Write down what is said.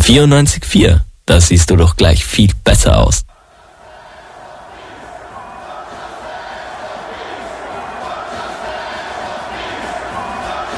94,4. Da siehst du doch gleich viel besser aus.